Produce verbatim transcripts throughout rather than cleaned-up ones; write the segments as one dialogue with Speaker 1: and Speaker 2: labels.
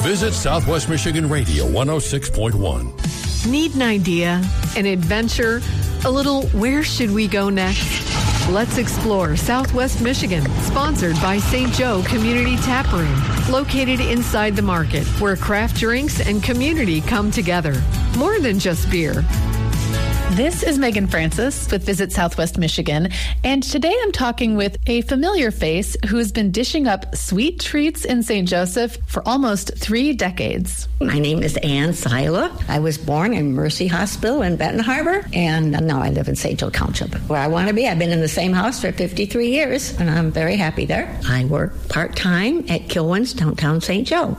Speaker 1: Visit Southwest Michigan Radio one oh six point one.
Speaker 2: Need an idea, an adventure, a little where should we go next? Let's explore Southwest Michigan, sponsored by Saint Joe Community Tap Room, located inside the market, where craft drinks and community come together. More than just beer.
Speaker 3: This is Megan Francis with Visit Southwest Michigan, and today I'm talking with a familiar face who has been dishing up sweet treats in Saint Joseph for almost three decades.
Speaker 4: My name is Ann Sila. I was born in Mercy Hospital in Benton Harbor, and now I live in Saint Joe Township, where I want to be. I've been in the same house for fifty-three years, and I'm very happy there. I work part-time at Kilwins, downtown Saint Joe,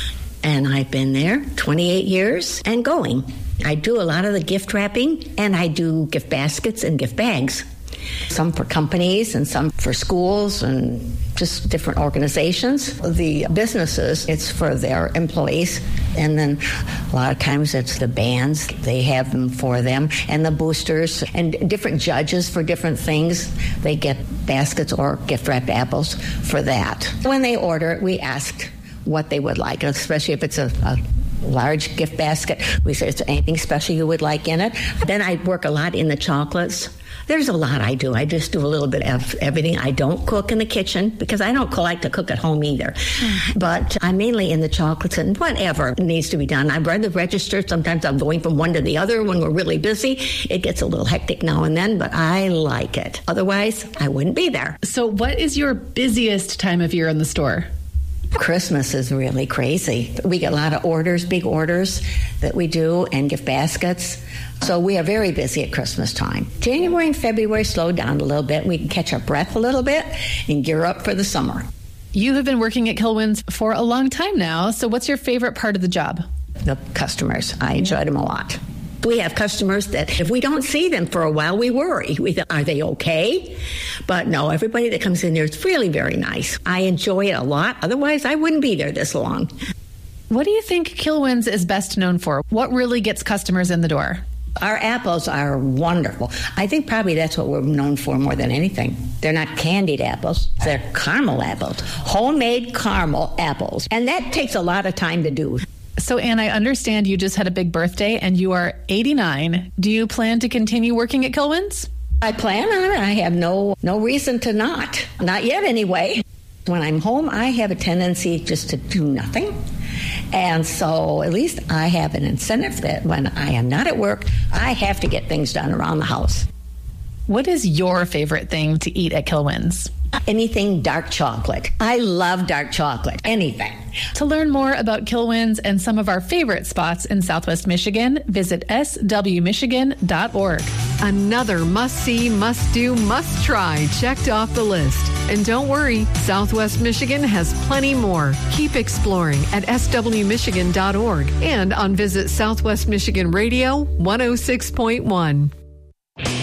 Speaker 4: and I've been there twenty-eight years and going. I do a lot of the gift wrapping, and I do gift baskets and gift bags. Some for companies and some for schools and just different organizations. The businesses, it's for their employees. And then a lot of times it's the bands. They have them for them. And the boosters and different judges for different things. They get baskets or gift-wrapped apples for that. When they order it, we ask what they would like, especially if it's a, a large gift basket. We say, is there anything special you would like in it? Then I work a lot in the chocolates. There's a lot I do. I just do a little bit of everything. I don't cook in the kitchen because I don't like to cook at home either. But I'm mainly in the chocolates and whatever needs to be done. I run the register. Sometimes I'm going from one to the other when we're really busy. It gets a little hectic now and then, but I like it. Otherwise, I wouldn't be there.
Speaker 3: So what is your busiest time of year in the store?
Speaker 4: Christmas is really crazy. We get a lot of orders, big orders that we do, and gift baskets. So we are very busy at Christmas time. January and February slow down a little bit. We can catch our breath a little bit and gear up for the summer.
Speaker 3: You have been working at Kilwins for a long time now. So what's your favorite part of the job?
Speaker 4: The customers. I enjoy them a lot. We have customers that if we don't see them for a while, we worry. We think, are they okay? But no, everybody that comes in there is really very nice. I enjoy it a lot. Otherwise, I wouldn't be there this long.
Speaker 3: What do you think Kilwins is best known for? What really gets customers in the door?
Speaker 4: Our apples are wonderful. I think probably that's what we're known for more than anything. They're not candied apples. They're caramel apples, homemade caramel apples. And that takes a lot of time to do.
Speaker 3: So, Ann, I understand you just had a big birthday and you are eighty-nine. Do you plan to continue working at Kilwins?
Speaker 4: I plan on it. I have no no reason to not. Not yet, anyway. When I'm home, I have a tendency just to do nothing. And so at least I have an incentive that when I am not at work, I have to get things done around the house.
Speaker 3: What is your favorite thing to eat at Kilwins?
Speaker 4: Anything dark chocolate. I love dark chocolate. Anything.
Speaker 3: To learn more about Kilwins and some of our favorite spots in Southwest Michigan, visit s w michigan dot org.
Speaker 2: Another must-see, must-do, must-try checked off the list. And don't worry, Southwest Michigan has plenty more. Keep exploring at s w michigan dot org and on Visit Southwest Michigan Radio one oh six point one.